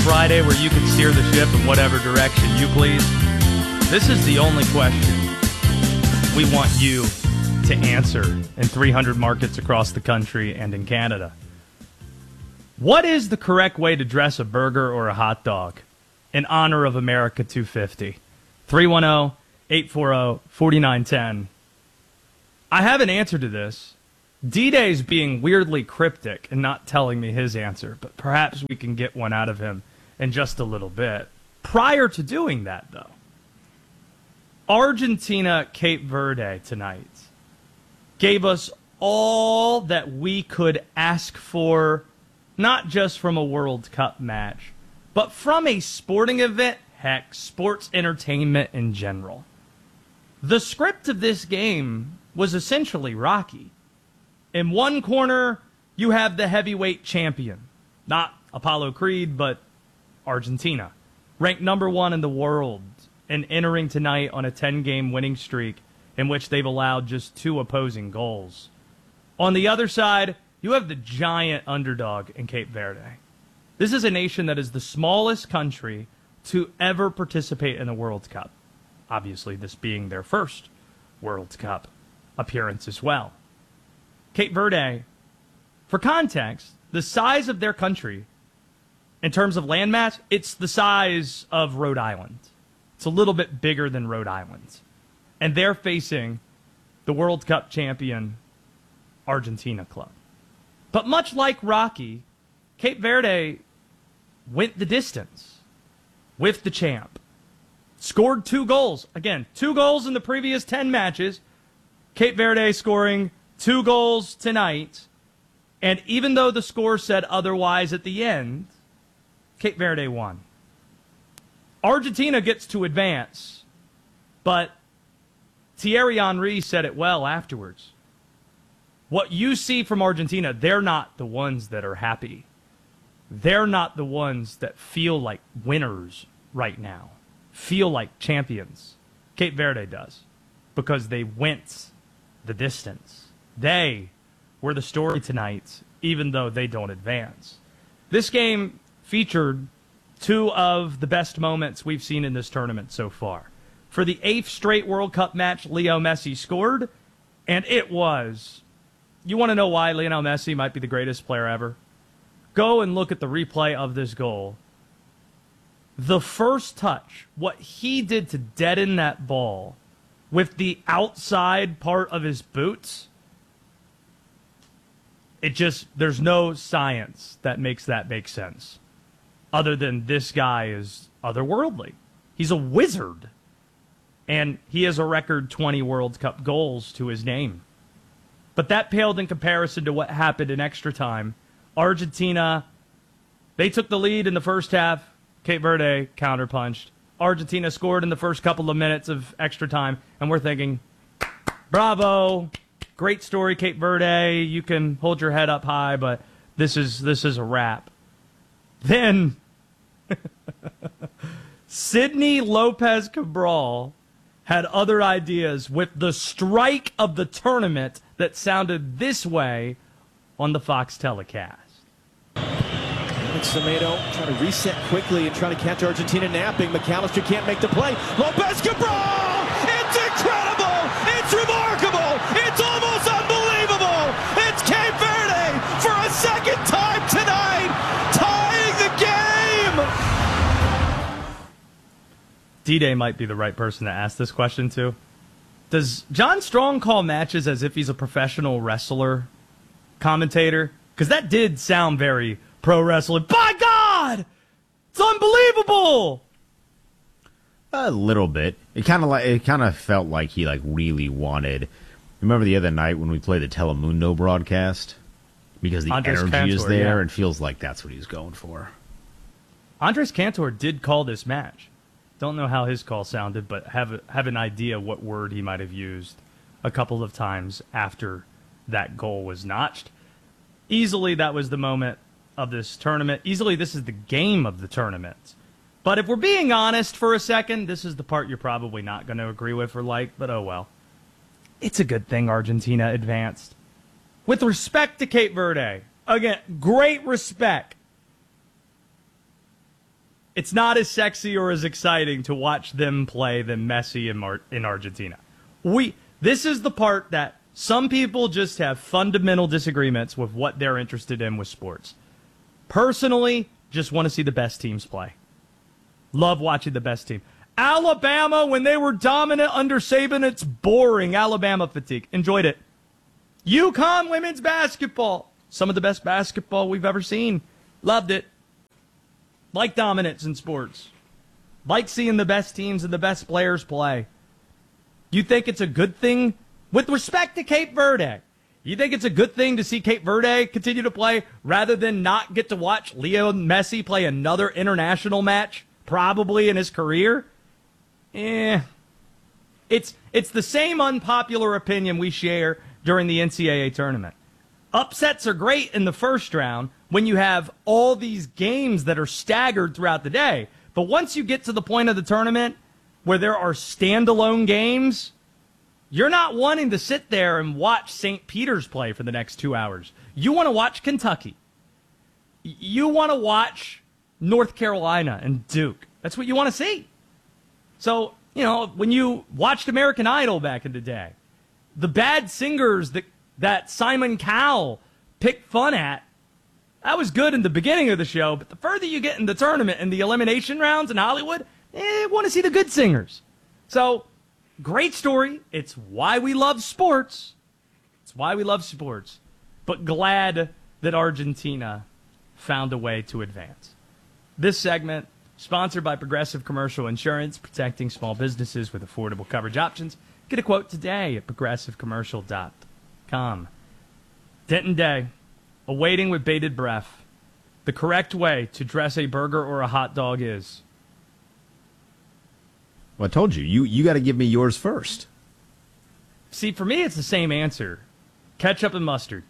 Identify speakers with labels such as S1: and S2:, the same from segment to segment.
S1: Friday where you can steer the ship in whatever direction you please? This is the only question we want you to answer in 300 markets across the country and in Canada. What is the correct way to dress a burger or a hot dog in honor of America 250? 310-840-4910. I have an answer to this. D-Day's being weirdly cryptic and not telling me his answer, but perhaps we can get one out of him in just a little bit. Prior to doing that, though, Argentina, Cape Verde tonight gave us all that we could ask for, not just from a World Cup match, but from a sporting event, heck, sports entertainment in general. The script of this game was essentially Rocky. In one corner, you have the heavyweight champion, not Apollo Creed, but Argentina, ranked number 1 in the world and entering tonight on a 10-game winning streak in which they've allowed just 2 opposing goals. On the other side, you have the giant underdog in Cape Verde. This is a nation that is the smallest country to ever participate in a World Cup. Obviously, this being their first World Cup appearance as well. Cape Verde, for context, the size of their country, in terms of landmass, it's the size of Rhode Island. It's a little bit bigger than Rhode Island. And they're facing the World Cup champion Argentina club. But much like Rocky, Cape Verde went the distance with the champ. Scored 2 goals. Again, 2 goals in the previous 10 matches. Cape Verde scoring 2 goals tonight. And even though the score said otherwise at the end, Cape Verde won. Argentina gets to advance, but Thierry Henry said it well afterwards. What you see from Argentina, they're not the ones that are happy. They're not the ones that feel like winners right now, feel like champions. Cape Verde does, because they went the distance. They were the story tonight, even though they don't advance. This game featured 2 of the best moments we've seen in this tournament so far. For the 8th straight World Cup match, Leo Messi scored, and it was... You want to know why Lionel Messi might be the greatest player ever? Go and look at the replay of this goal. The first touch, what he did to deaden that ball with the outside part of his boots, there's no science that makes that make sense. Other than this guy is otherworldly. He's a wizard. And he has a record 20 World Cup goals to his name. But that paled in comparison to what happened in extra time. Argentina, they took the lead in the first half. Cape Verde counterpunched. Argentina scored in the first couple of minutes of extra time. And we're thinking, bravo, great story, Cape Verde. You can hold your head up high, but this is a wrap. Then, Sidney Lopez Cabral had other ideas with the strike of the tournament that sounded this way on the Fox telecast.
S2: Semedo trying to reset quickly and trying to catch Argentina napping. McAllister can't make the play. Lopez Cabral! It's incredible! It's remarkable! It's almost unbelievable! It's Cape Verde for a second time tonight, tying the game!
S1: D-Day might be the right person to ask this question to. Does John Strong call matches as if he's a professional wrestler commentator? Because that did sound very pro wrestling. By God! It's unbelievable!
S3: A little bit. It kind of felt like he really wanted. Remember the other night when we played the Telemundo broadcast? Because the
S1: Andres
S3: energy
S1: Cantor,
S3: is there,
S1: yeah.
S3: and feels like that's what he's going for.
S1: Andres Cantor did call this match. Don't know how his call sounded, but have an idea what word he might have used a couple of times after that goal was notched. Easily, that was the moment of this tournament. Easily, this is the game of the tournament. But if we're being honest for a second, this is the part you're probably not going to agree with or like, but oh well. It's a good thing Argentina advanced. With respect to Cape Verde, again, great respect. it's not as sexy or as exciting to watch them play than Messi in Argentina. This is the part that some people just have fundamental disagreements with what they're interested in with sports. Personally, just want to see the best teams play. Love watching the best team. Alabama, when they were dominant under Saban, it's boring. Alabama fatigue. Enjoyed it. UConn women's basketball. Some of the best basketball we've ever seen. Loved it. Like dominance in sports. Like seeing the best teams and the best players play. You think it's a good thing? With respect to Cape Verde, you think it's a good thing to see Cape Verde continue to play rather than not get to watch Leo Messi play another international match, probably in his career? It's the same unpopular opinion we share during the NCAA tournament. Upsets are great in the first round when you have all these games that are staggered throughout the day. But once you get to the point of the tournament where there are standalone games, you're not wanting to sit there and watch St. Peter's play for the next 2 hours. You want to watch Kentucky. You want to watch North Carolina and Duke. That's what you want to see. So, when you watched American Idol back in the day, the bad singers that Simon Cowell picked fun at, that was good in the beginning of the show, but the further you get in the tournament and the elimination rounds in Hollywood, I want to see the good singers. So, great story. It's why we love sports. It's why we love sports. But glad that Argentina found a way to advance. This segment, sponsored by Progressive Commercial Insurance, protecting small businesses with affordable coverage options. Get a quote today at progressivecommercial.com. Denton Day, awaiting with bated breath. The correct way to dress a burger or a hot dog is...
S3: Well, I told you. You got to give me yours first.
S1: See, for me, it's the same answer. Ketchup and mustard.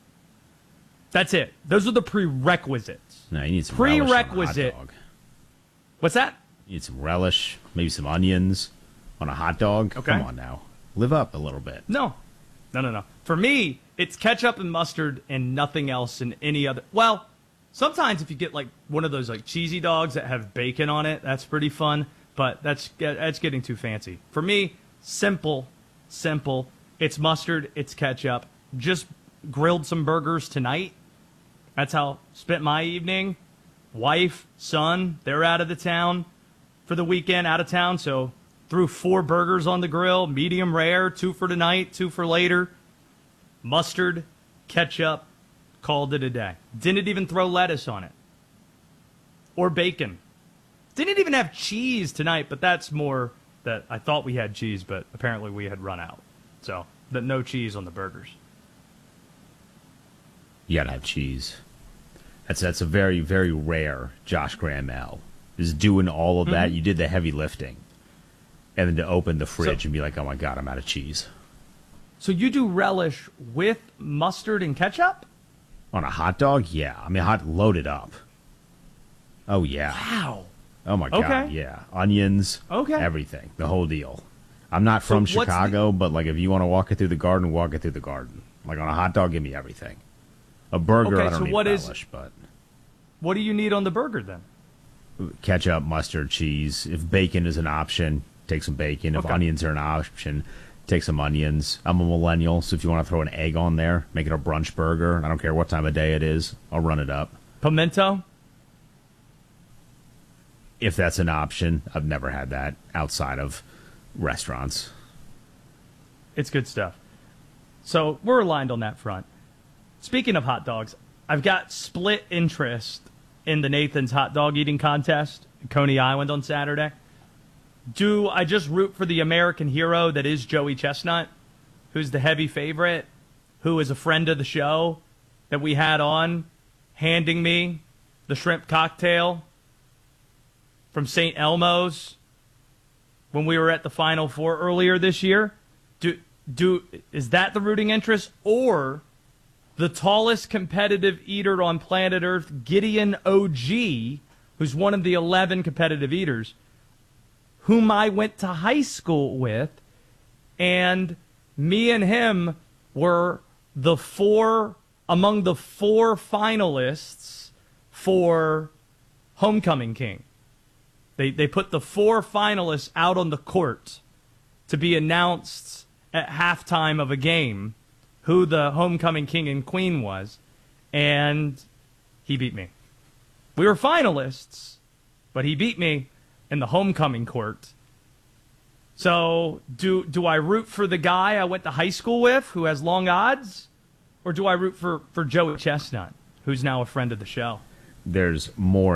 S1: That's it. Those are the prerequisites.
S3: No, you need some prerequisite. Relish on a hot dog.
S1: What's that?
S3: You need some relish, maybe some onions on a hot dog.
S1: Okay.
S3: Come on now. Live up a little bit.
S1: No. For me, it's ketchup and mustard and nothing else in any other... Well, sometimes if you get like one of those like cheesy dogs that have bacon on it, that's pretty fun. But that's getting too fancy. For me, simple. It's mustard, it's ketchup. Just grilled some burgers tonight. That's how spent my evening. Wife, son, they're out of the town for the weekend, out of town. So threw 4 burgers on the grill, medium rare, 2 for tonight, 2 for later. Mustard, ketchup, called it a day. Didn't even throw lettuce on it. Or bacon. Didn't even have cheese tonight, but that's more that I thought we had cheese, but apparently we had run out. So, no cheese on the burgers.
S3: You gotta have cheese. That's a very, very rare Josh Gramel. Is doing all of that. You did the heavy lifting. And then to open the fridge and be like, oh my God, I'm out of cheese.
S1: So you do relish with mustard and ketchup?
S3: On a hot dog? Yeah. I mean, loaded up. Oh, yeah.
S1: Wow.
S3: Oh, my God,
S1: okay.
S3: Yeah. Onions, everything, the whole deal. I'm not from Chicago, but, like, if you want to walk it through the garden, walk it through the garden. Like, on a hot dog, give me everything. A burger, I don't need relish, but...
S1: What do you need on the burger, then?
S3: Ketchup, mustard, cheese. If bacon is an option, take some bacon. If onions are an option, take some onions. I'm a millennial, so if you want to throw an egg on there, make it a brunch burger. I don't care what time of day it is. I'll run it up.
S1: Pimento?
S3: If that's an option. I've never had that outside of restaurants.
S1: It's good stuff. So we're aligned on that front. Speaking of hot dogs, I've got split interest in the Nathan's hot dog eating contest in Coney Island on Saturday. Do I just root for the American hero that is Joey Chestnut, who's the heavy favorite, who is a friend of the show that we had on, handing me the shrimp cocktail from St. Elmo's when we were at the Final Four earlier this year? Is that the rooting interest? Or the tallest competitive eater on planet Earth, Gideon OG, who's one of the 11 competitive eaters, whom I went to high school with, and me and him were among the four finalists for Homecoming King. They put the 4 finalists out on the court to be announced at halftime of a game who the homecoming king and queen was, and he beat me. We were finalists, but he beat me in the homecoming court. So do I root for the guy I went to high school with who has long odds, or do I root for Joey Chestnut, who's now a friend of the show?
S3: There's more